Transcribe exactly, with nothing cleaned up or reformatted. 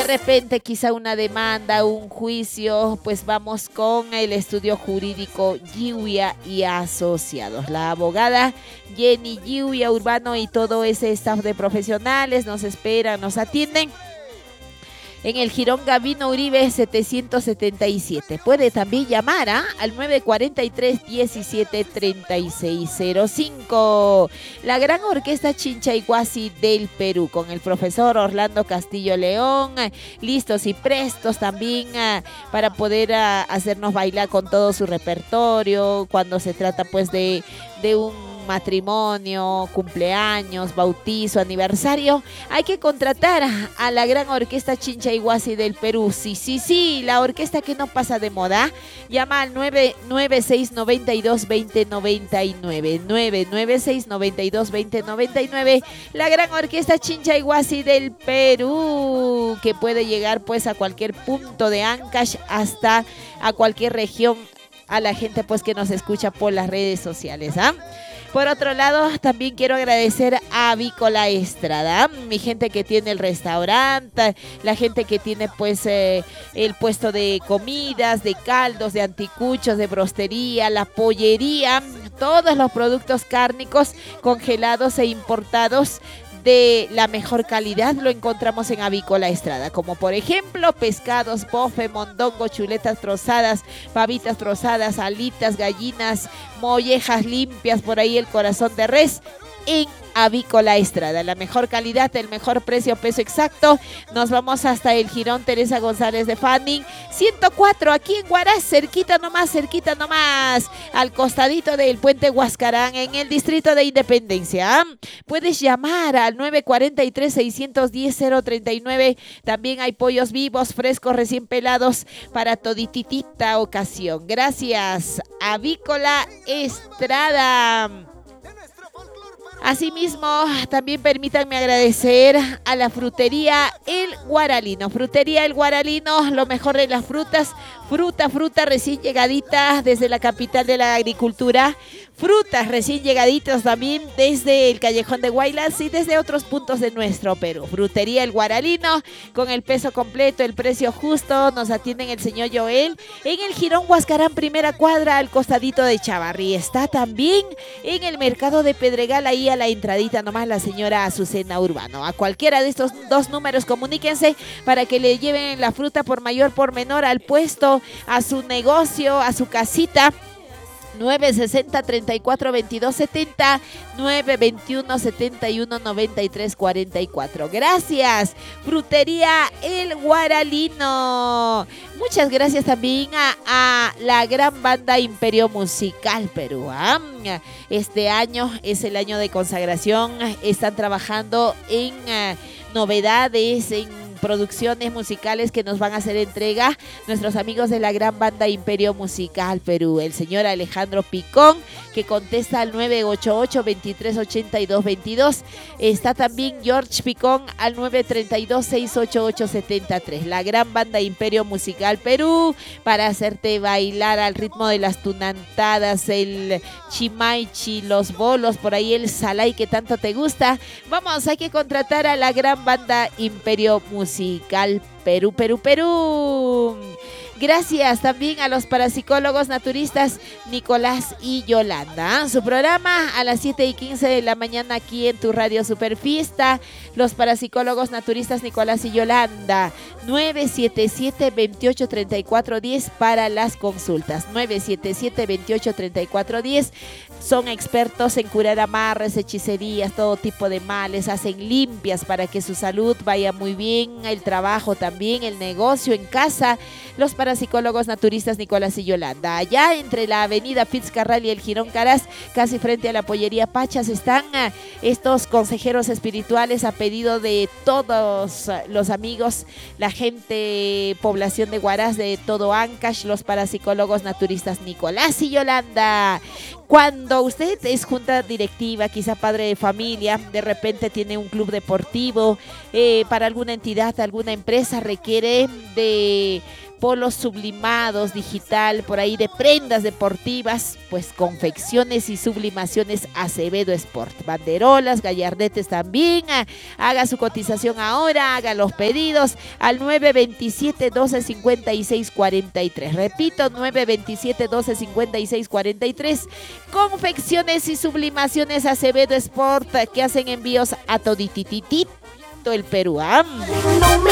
repente quizá una demanda, un juicio, pues vamos con el estudio jurídico Giuya y Asociados. La abogada Jenny Giuya Urbano y todo ese staff de profesionales nos esperan, nos atienden en el Jirón Gavino Uribe setecientos setenta y siete. Puede también llamar ¿eh? al nueve cuatro tres, diecisiete, treinta y seis cero cinco. La Gran Orquesta Chinchayhuasi del Perú, con el profesor Orlando Castillo León, listos y prestos también uh, para poder uh, hacernos bailar con todo su repertorio, cuando se trata pues de, de un matrimonio, cumpleaños, bautizo, aniversario. Hay que contratar a la Gran Orquesta Chinchayhuasi del Perú. Sí, sí, sí, la orquesta que no pasa de moda. Llama al nueve nueve seis, noventa y dos, veinte, noventa y nueve. nueve nueve seis, noventa y dos, veinte, noventa y nueve. La Gran Orquesta Chinchayhuasi del Perú, que puede llegar pues a cualquier punto de Ancash, hasta a cualquier región, a la gente pues que nos escucha por las redes sociales, ¿ah? ¿eh? Por otro lado, también quiero agradecer a Avícola Estrada, mi gente que tiene el restaurante, la gente que tiene pues eh, el puesto de comidas, de caldos, de anticuchos, de brostería, la pollería, todos los productos cárnicos congelados e importados de la mejor calidad lo encontramos en Avícola Estrada, como por ejemplo pescados, bofe, mondongo, chuletas trozadas, pavitas trozadas, alitas, gallinas, mollejas limpias, por ahí el corazón de res, en Avícola Estrada, la mejor calidad, el mejor precio, peso exacto. Nos vamos hasta el Jirón Teresa González de Fanning, ciento cuatro, aquí en Huaraz, cerquita nomás, cerquita nomás, al costadito del puente Huascarán, en el distrito de Independencia. Puedes llamar al nueve cuatro tres, seis uno cero, cero tres nueve. También hay pollos vivos, frescos, recién pelados, para todititita ocasión. Gracias, Avícola Estrada. Asimismo, también permítanme agradecer a la frutería El Guaralino. Frutería El Guaralino, lo mejor de las frutas. Fruta, fruta recién llegadita desde la capital de la agricultura. Frutas recién llegaditas también desde el Callejón de Guaylas y desde otros puntos de nuestro Perú. Frutería El Guaralino, con el peso completo, el precio justo. Nos atienden el señor Joel en el Jirón Huascarán, primera cuadra, al costadito de Chavarrí. Está también en el mercado de Pedregal, ahí a la entradita nomás, la señora Azucena Urbano. A cualquiera de estos dos números comuníquense para que le lleven la fruta por mayor, por menor, al puesto, a su negocio, a su casita. nueve sesenta, treinta y cuatro, veintidós setenta, nueve veintiuno, setenta y uno, noventa y tres, cuarenta y cuatro. Gracias, Frutería El Guaralino. Muchas gracias también a, a la gran banda Imperio Musical Perú. ¿eh? Este año es el año de consagración. Están trabajando en uh, novedades, en producciones musicales que nos van a hacer entrega nuestros amigos de la gran banda Imperio Musical Perú. El señor Alejandro Picón, que contesta al nueve ocho ocho, veintitrés ochenta y dos veintidós. Está también George Picón al nueve treinta y dos, seiscientos ochenta y ocho setenta y tres. La gran banda Imperio Musical Perú, para hacerte bailar al ritmo de las tunantadas, el chimaichi, los bolos, por ahí el salay que tanto te gusta. Vamos, hay que contratar a la gran banda Imperio Musical Musical Perú, Perú, Perú. Gracias también a los parapsicólogos naturistas Nicolás y Yolanda. Su programa a las siete y quince de la mañana aquí en tu radio Superfiesta. Los parapsicólogos naturistas Nicolás y Yolanda. nueve siete siete, veintiocho, treinta y cuatro diez para las consultas. nueve siete siete, veintiocho, treinta y cuatro diez. Son expertos en curar amarres, hechicerías, todo tipo de males. Hacen limpias para que su salud vaya muy bien. El trabajo también, el negocio, en casa. Los parapsicólogos naturistas Nicolás y Yolanda. Allá entre la avenida Fitzcarral y el Jirón Caraz, casi frente a la pollería Pachas, están uh, estos consejeros espirituales a pedido de todos uh, los amigos, la gente, población de Huaraz, de todo Ancash, los parapsicólogos naturistas Nicolás y Yolanda. Cuando usted es junta directiva, quizá padre de familia, de repente tiene un club deportivo, eh, para alguna entidad, alguna empresa requiere de polos sublimados, digital, por ahí de prendas deportivas, pues confecciones y sublimaciones Acevedo Sport. Banderolas, gallardetes también. Haga su cotización ahora, haga los pedidos al nueve veintisiete, doce cincuenta y seis cuarenta y tres. Repito, nueve veintisiete, doce cincuenta y seis cuarenta y tres. Confecciones y sublimaciones Acevedo Sport, que hacen envíos a toditititito el Perú. ¿Ah?